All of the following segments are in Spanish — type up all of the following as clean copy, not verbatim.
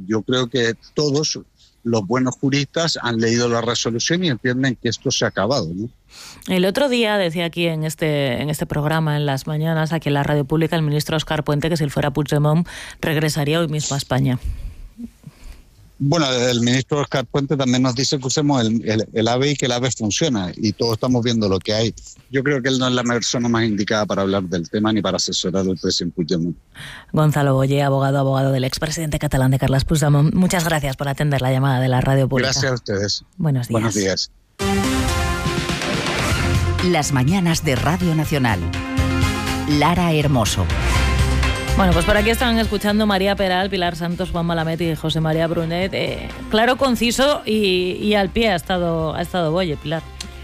yo creo que todos los buenos juristas han leído la resolución y entienden que esto se ha acabado, ¿no? El otro día decía aquí en este programa, en las mañanas, aquí en la radio pública, el ministro Óscar Puente, que si él fuera Puigdemont regresaría hoy mismo a España. Bueno, el ministro Óscar Puente también nos dice que usemos el AVE y que el AVE funciona, y todos estamos viendo lo que hay. Yo creo que él no es la persona más indicada para hablar del tema ni para asesorar al presidente Puigdemont. Gonzalo Boye, abogado del expresidente catalán de Carles Puigdemont. Muchas gracias por atender la llamada de la radio pública. Gracias a ustedes. Buenos días. Buenos días. Las mañanas de Radio Nacional. Lara Hermoso. Bueno, pues por aquí están escuchando María Peral, Pilar Santos, Juan Malamet y José María Brunet. Claro, conciso y al pie ha estado Boye, Pilar.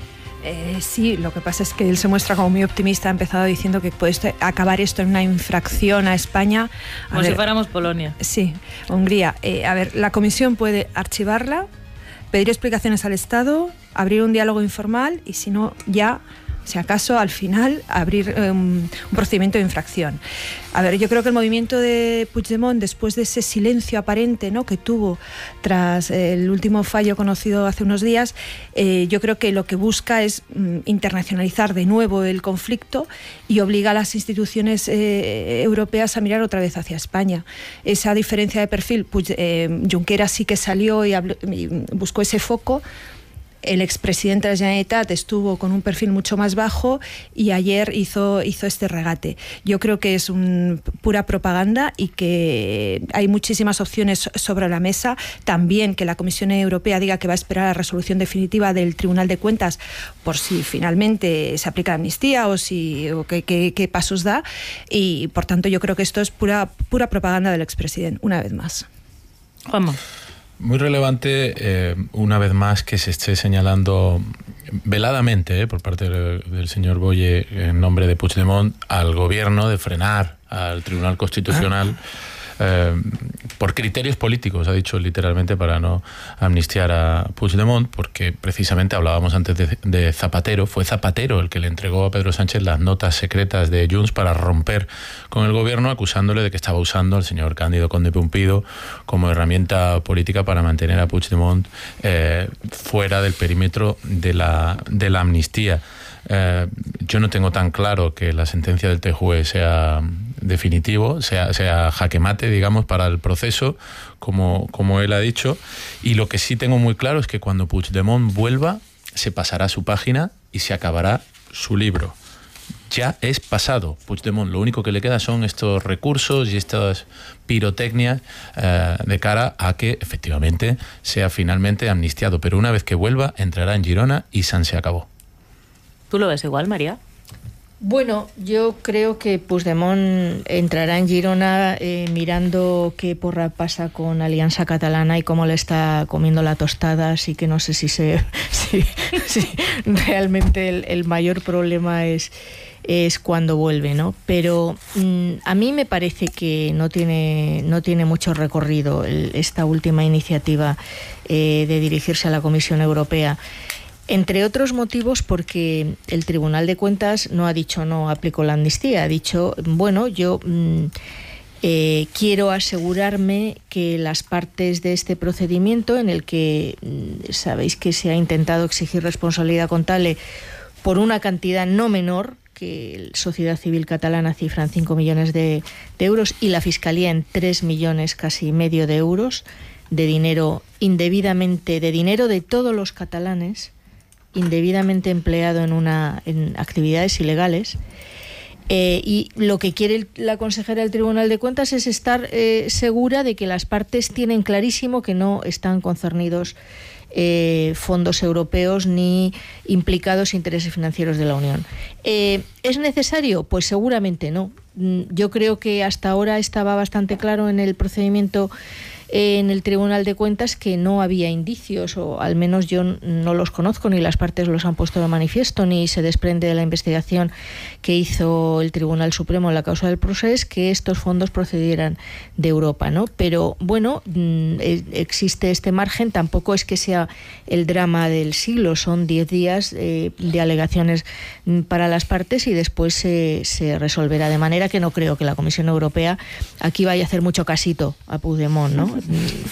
Sí, lo que pasa es que él se muestra como muy optimista. Ha empezado diciendo que puede acabar esto en una infracción a España. Como si fuéramos Polonia. Sí, Hungría. A ver, la Comisión puede archivarla, pedir explicaciones al Estado, abrir un diálogo informal y si no, ya, si acaso, al final, abrir un procedimiento de infracción. A ver, yo creo que el movimiento de Puigdemont, después de ese silencio aparente, ¿no?, que tuvo tras el último fallo conocido hace unos días, yo creo que lo que busca es internacionalizar de nuevo el conflicto y obliga a las instituciones europeas a mirar otra vez hacia España. Esa diferencia de perfil, Junqueras sí que salió y buscó ese foco. El expresidente de la Generalitat estuvo con un perfil mucho más bajo y ayer hizo este regate. Yo creo que es pura propaganda y que hay muchísimas opciones sobre la mesa. También que la Comisión Europea diga que va a esperar la resolución definitiva del Tribunal de Cuentas por si finalmente se aplica amnistía o qué pasos da. Y por tanto yo creo que esto es pura propaganda del expresidente, una vez más. Juanma. Muy relevante, una vez más, que se esté señalando veladamente por parte del señor Boye, en nombre de Puigdemont, al gobierno de frenar al Tribunal Constitucional por criterios políticos, ha dicho literalmente, para no amnistiar a Puigdemont, porque precisamente hablábamos antes de Zapatero. Fue Zapatero el que le entregó a Pedro Sánchez las notas secretas de Junts para romper con el gobierno, acusándole de que estaba usando al señor Cándido Conde Pumpido como herramienta política para mantener a Puigdemont fuera del perímetro de la amnistía. Yo no tengo tan claro que la sentencia del TJUE sea definitivo, sea jaque mate, digamos, para el proceso, como él ha dicho, y lo que sí tengo muy claro es que cuando Puigdemont vuelva se pasará su página y se acabará su libro. Ya es pasado Puigdemont, lo único que le queda son estos recursos y estas pirotecnias de cara a que efectivamente sea finalmente amnistiado, pero una vez que vuelva entrará en Girona y se acabó. ¿Tú lo ves igual, María? Bueno, yo creo que Puigdemont entrará en Girona mirando qué porra pasa con Alianza Catalana y cómo le está comiendo la tostada, así que no sé si realmente el mayor problema es cuando vuelve, ¿no? Pero a mí me parece que no tiene mucho recorrido esta última iniciativa de dirigirse a la Comisión Europea. Entre otros motivos porque el Tribunal de Cuentas no ha dicho no aplico la amnistía, ha dicho, bueno, yo quiero asegurarme que las partes de este procedimiento, en el que sabéis que se ha intentado exigir responsabilidad contable por una cantidad no menor, que Sociedad Civil Catalana cifra en 5 millones de euros y la Fiscalía en 3 millones casi medio de euros, de dinero indebidamente, de dinero de todos los catalanes, indebidamente empleado en actividades ilegales, y lo que quiere la consejera del Tribunal de Cuentas es estar segura de que las partes tienen clarísimo que no están concernidos fondos europeos ni implicados intereses financieros de la Unión. ¿Es necesario? Pues seguramente no. Yo creo que hasta ahora estaba bastante claro en el procedimiento en el Tribunal de Cuentas que no había indicios, o al menos yo no los conozco, ni las partes los han puesto de manifiesto, ni se desprende de la investigación que hizo el Tribunal Supremo en la causa del Procés, que estos fondos procedieran de Europa, ¿no? Pero bueno, existe este margen, tampoco es que sea el drama del siglo, son 10 días de alegaciones para las partes y después se resolverá, de manera que no creo que la Comisión Europea aquí vaya a hacer mucho casito a Puigdemont, ¿no?